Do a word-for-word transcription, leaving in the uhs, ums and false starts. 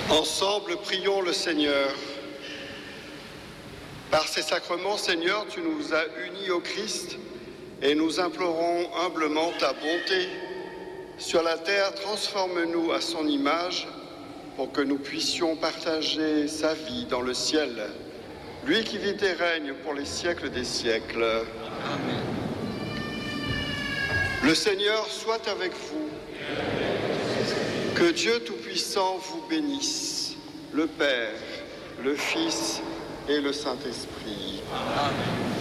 Ensemble, prions le Seigneur. Par ces sacrements, Seigneur, tu nous as unis au Christ et nous implorons humblement ta bonté. Sur la terre, transforme-nous à son image pour que nous puissions partager sa vie dans le ciel. Lui qui vit et règne pour les siècles des siècles. Amen. Le Seigneur soit avec vous. Que Dieu Tout-Puissant vous bénisse, le Père, le Fils et le Saint-Esprit. Amen.